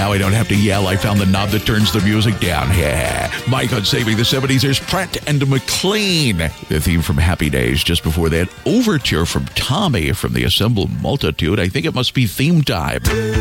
Now I don't have to yell. I found the knob that turns the music down. Yeah. Mike on Saving the 70s. There's Pratt and McLean. The theme from Happy Days. Just before that, Overture from Tommy from the Assembled Multitude. I think it must be theme time.